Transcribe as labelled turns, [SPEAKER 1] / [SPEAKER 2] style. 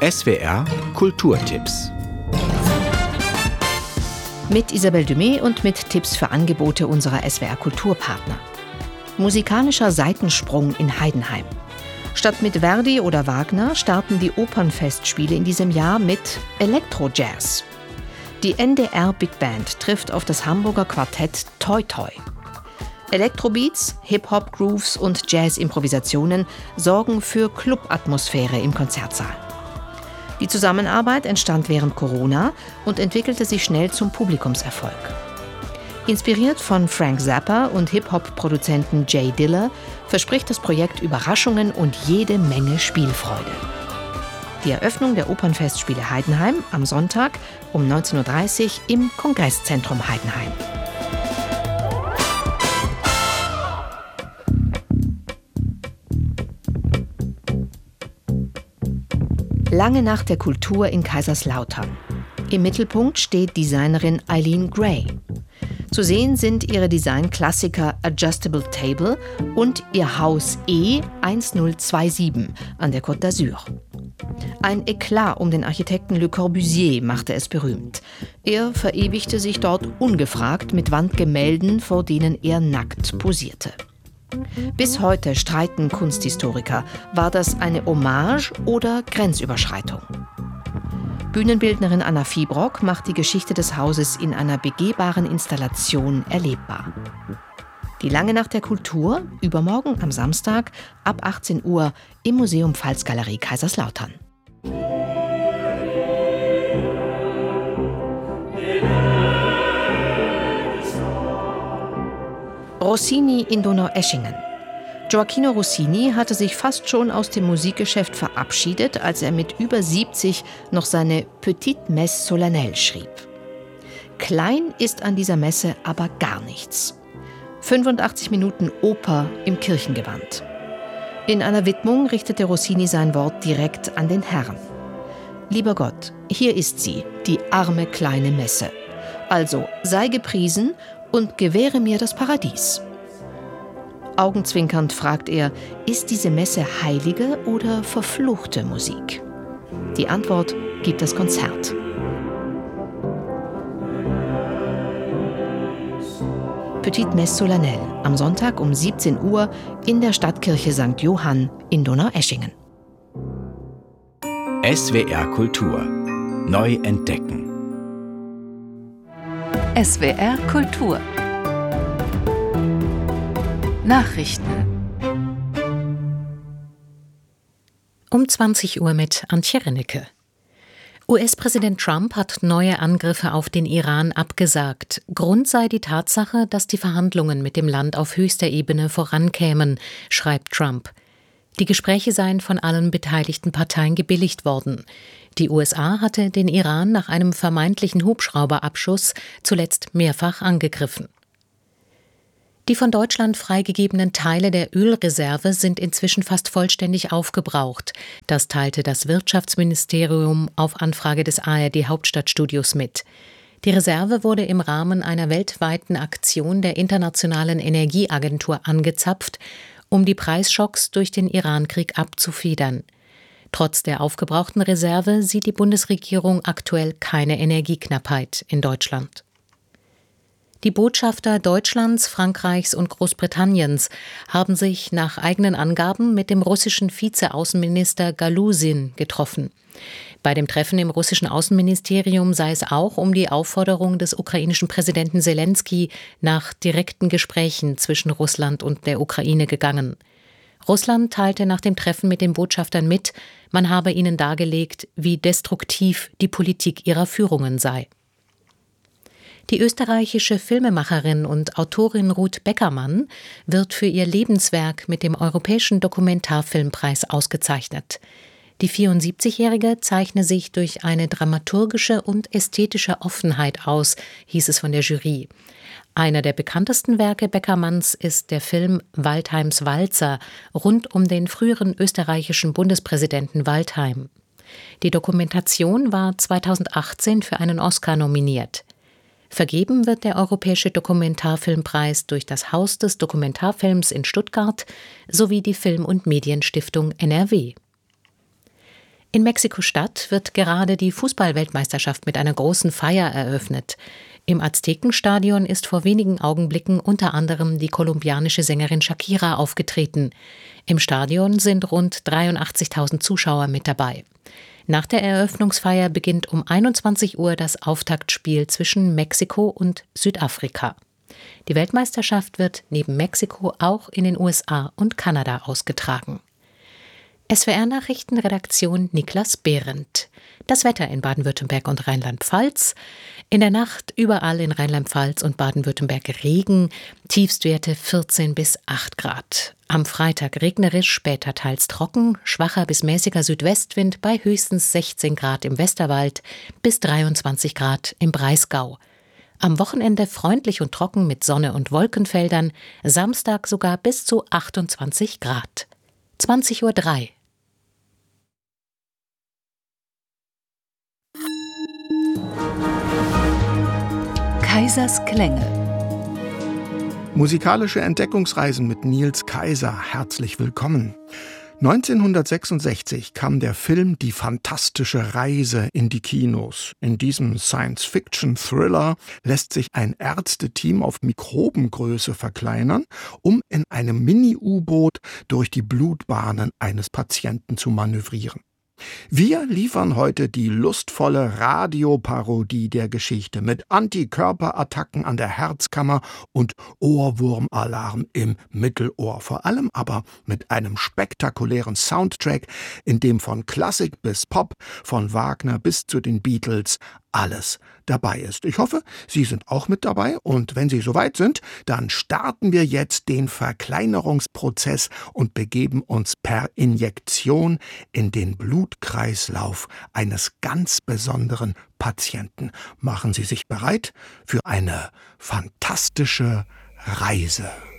[SPEAKER 1] SWR Kulturtipps.
[SPEAKER 2] Mit Isabelle Dumé und mit Tipps für Angebote unserer SWR Kulturpartner. Musikalischer Seitensprung in Heidenheim. Statt mit Verdi oder Wagner starten die Opernfestspiele in diesem Jahr mit Elektro-Jazz. Die NDR Big Band trifft auf das Hamburger Quartett Toi Toi. Elektrobeats, Hip-Hop-Grooves und Jazz-Improvisationen sorgen für Club-Atmosphäre im Konzertsaal. Die Zusammenarbeit entstand während Corona und entwickelte sich schnell zum Publikumserfolg. Inspiriert von Frank Zappa und Hip-Hop-Produzenten Jay Dilla verspricht das Projekt Überraschungen und jede Menge Spielfreude. Die Eröffnung der Opernfestspiele Heidenheim am Sonntag um 19.30 Uhr im Kongresszentrum Heidenheim. Lange Nacht der Kultur in Kaiserslautern. Im Mittelpunkt steht Designerin Eileen Gray. Zu sehen sind ihre Designklassiker Adjustable Table und ihr Haus E1027 an der Côte d'Azur. Ein Eklat um den Architekten Le Corbusier machte es berühmt. Er verewigte sich dort ungefragt mit Wandgemälden, vor denen er nackt posierte. Bis heute streiten Kunsthistoriker, war das eine Hommage oder Grenzüberschreitung? Bühnenbildnerin Anna Fiebrock macht die Geschichte des Hauses in einer begehbaren Installation erlebbar. Die Lange Nacht der Kultur, übermorgen am Samstag ab 18 Uhr im Museum Pfalzgalerie Kaiserslautern. Rossini in Donaueschingen. Gioachino Rossini hatte sich fast schon aus dem Musikgeschäft verabschiedet, als er mit über 70 noch seine Petite Messe Solennelle schrieb. Klein ist an dieser Messe aber gar nichts. 85 Minuten Oper im Kirchengewand. In einer Widmung richtete Rossini sein Wort direkt an den Herrn. Lieber Gott, hier ist sie, die arme kleine Messe. Also sei gepriesen und gewähre mir das Paradies. Augenzwinkernd fragt er, ist diese Messe heilige oder verfluchte Musik? Die Antwort gibt das Konzert. Petite Messe Solennelle am Sonntag um 17 Uhr in der Stadtkirche St. Johann in Donaueschingen.
[SPEAKER 1] SWR Kultur. Neu entdecken.
[SPEAKER 3] SWR Kultur. Nachrichten.
[SPEAKER 4] Um 20 Uhr mit Antje Rennecke. US-Präsident Trump hat neue Angriffe auf den Iran abgesagt. Grund sei die Tatsache, dass die Verhandlungen mit dem Land auf höchster Ebene vorankämen, schreibt Trump. Die Gespräche seien von allen beteiligten Parteien gebilligt worden. Die USA hatte den Iran nach einem vermeintlichen Hubschrauberabschuss zuletzt mehrfach angegriffen. Die von Deutschland freigegebenen Teile der Ölreserve sind inzwischen fast vollständig aufgebraucht. Das teilte das Wirtschaftsministerium auf Anfrage des ARD-Hauptstadtstudios mit. Die Reserve wurde im Rahmen einer weltweiten Aktion der Internationalen Energieagentur angezapft, um die Preisschocks durch den Irankrieg abzufedern. Trotz der aufgebrauchten Reserve sieht die Bundesregierung aktuell keine Energieknappheit in Deutschland. Die Botschafter Deutschlands, Frankreichs und Großbritanniens haben sich nach eigenen Angaben mit dem russischen Vize-Außenminister Galusin getroffen. Bei dem Treffen im russischen Außenministerium sei es auch um die Aufforderung des ukrainischen Präsidenten Selenskyj nach direkten Gesprächen zwischen Russland und der Ukraine gegangen. Russland teilte nach dem Treffen mit den Botschaftern mit, man habe ihnen dargelegt, wie destruktiv die Politik ihrer Führungen sei. Die österreichische Filmemacherin und Autorin Ruth Beckermann wird für ihr Lebenswerk mit dem Europäischen Dokumentarfilmpreis ausgezeichnet. Die 74-Jährige zeichne sich durch eine dramaturgische und ästhetische Offenheit aus, hieß es von der Jury. Einer der bekanntesten Werke Beckermanns ist der Film Waldheims Walzer rund um den früheren österreichischen Bundespräsidenten Waldheim. Die Dokumentation war 2018 für einen Oscar nominiert. Vergeben wird der Europäische Dokumentarfilmpreis durch das Haus des Dokumentarfilms in Stuttgart sowie die Film- und Medienstiftung NRW. In Mexiko-Stadt wird gerade die Fußball-Weltmeisterschaft mit einer großen Feier eröffnet. Im Aztekenstadion ist vor wenigen Augenblicken unter anderem die kolumbianische Sängerin Shakira aufgetreten. Im Stadion sind rund 83.000 Zuschauer mit dabei. Nach der Eröffnungsfeier beginnt um 21 Uhr das Auftaktspiel zwischen Mexiko und Südafrika. Die Weltmeisterschaft wird neben Mexiko auch in den USA und Kanada ausgetragen. SWR-Nachrichtenredaktion Niklas Behrendt. Das Wetter in Baden-Württemberg und Rheinland-Pfalz. In der Nacht überall in Rheinland-Pfalz und Baden-Württemberg Regen, Tiefstwerte 14 bis 8 Grad. Am Freitag regnerisch, später teils trocken, schwacher bis mäßiger Südwestwind bei höchstens 16 Grad im Westerwald bis 23 Grad im Breisgau. Am Wochenende freundlich und trocken mit Sonne und Wolkenfeldern, Samstag sogar bis zu 28 Grad. 20:03 Uhr.
[SPEAKER 3] Kaisers Klänge.
[SPEAKER 5] Musikalische Entdeckungsreisen mit Niels Kaiser. Herzlich willkommen. 1966 kam der Film Die fantastische Reise in die Kinos. In diesem Science-Fiction-Thriller lässt sich ein Ärzteteam auf Mikrobengröße verkleinern, um in einem Mini-U-Boot durch die Blutbahnen eines Patienten zu manövrieren. Wir liefern heute die lustvolle Radioparodie der Geschichte mit Antikörperattacken an der Herzkammer und Ohrwurmalarm im Mittelohr. Vor allem aber mit einem spektakulären Soundtrack, in dem von Klassik bis Pop, von Wagner bis zu den Beatles alles dabei ist. Ich hoffe, Sie sind auch mit dabei und wenn Sie soweit sind, dann starten wir jetzt den Verkleinerungsprozess und begeben uns per Injektion in den Blutkreislauf eines ganz besonderen Patienten. Machen Sie sich bereit für eine fantastische Reise.